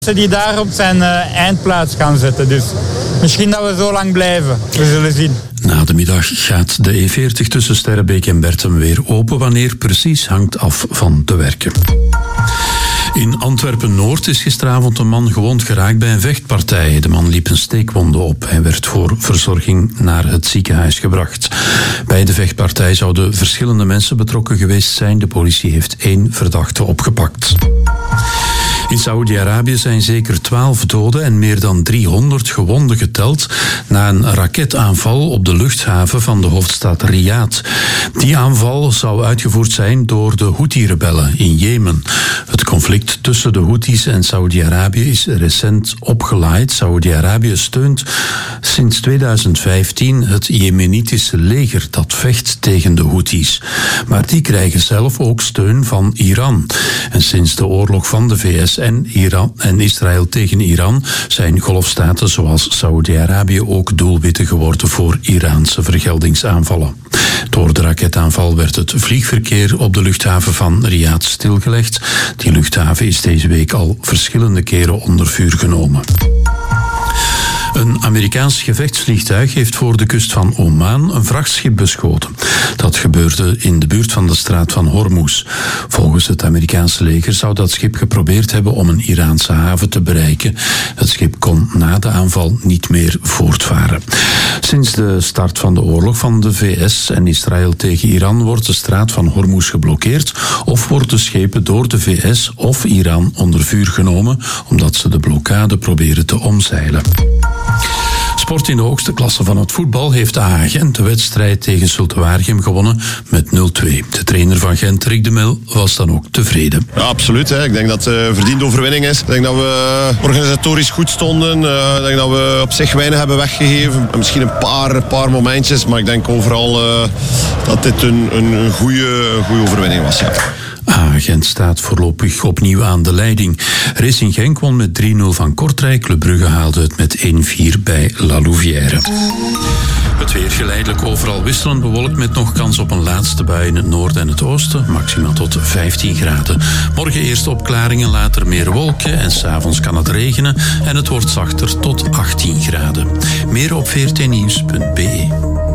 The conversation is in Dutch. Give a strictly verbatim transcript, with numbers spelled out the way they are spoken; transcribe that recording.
Die daar op zijn uh, eindplaats gaan zetten. Dus misschien dat we zo lang blijven. We zullen zien. Na de middag gaat de E veertig tussen Sterrebeek en Bertum weer open. Wanneer precies hangt af van de werken. In Antwerpen-Noord is gisteravond een man gewond geraakt bij een vechtpartij. De man liep een steekwonde op. Hij werd voor verzorging naar het ziekenhuis gebracht. Bij de vechtpartij zouden verschillende mensen betrokken geweest zijn. De politie heeft één verdachte opgepakt. In Saoedi-Arabië zijn zeker twaalf doden en meer dan driehonderd gewonden geteld na een raketaanval op de luchthaven van de hoofdstad Riyadh. Die aanval zou uitgevoerd zijn door de Houthi-rebellen in Jemen. Het conflict tussen de Houthis en Saoedi-Arabië is recent opgelaaid. Saoedi-Arabië steunt sinds tweeduizend vijftien het Jemenitische leger dat vecht tegen de Houthis. Maar die krijgen zelf ook steun van Iran. En sinds de oorlog van de V S en Iran en Israël tegen Iran zijn golfstaten zoals Saoedi-Arabië ook doelwitten geworden voor Iraanse vergeldingsaanvallen. Door de raketaanval werd het vliegverkeer op de luchthaven van Riyadh stilgelegd. Die luchthaven is deze week al verschillende keren onder vuur genomen. Een Amerikaans gevechtsvliegtuig heeft voor de kust van Oman een vrachtschip beschoten. Dat gebeurde in de buurt van de straat van Hormuz. Volgens het Amerikaanse leger zou dat schip geprobeerd hebben om een Iraanse haven te bereiken. Het schip kon na de aanval niet meer voortvaren. Sinds de start van de oorlog van de V S en Israël tegen Iran wordt de straat van Hormuz geblokkeerd of worden schepen door de V S of Iran onder vuur genomen omdat ze de blokkade proberen te omzeilen. Sport in de hoogste klasse van het voetbal heeft A H Gent de wedstrijd tegen Zulte Waregem gewonnen met nul twee. De trainer van Gent, Rick de Mil, was dan ook tevreden. Ja, absoluut. Hè. Ik denk dat het een verdiende overwinning is. Ik denk dat we organisatorisch goed stonden. Ik denk dat we op zich weinig hebben weggegeven. Misschien een paar, een paar momentjes, maar ik denk overal uh, dat dit een, een goede, een goede overwinning was. Ja. A H Gent staat voorlopig opnieuw aan de leiding. Racing Genk won met drie nul van Kortrijk. Club Brugge haalde het met één vier bij La Louvière. Het weer geleidelijk overal wisselend bewolkt met nog kans op een laatste bui in het noorden en het oosten. Maximaal tot vijftien graden. Morgen eerst opklaringen, later meer wolken en 's avonds kan het regenen. En het wordt zachter tot achttien graden. Meer op v r t nieuws punt b e.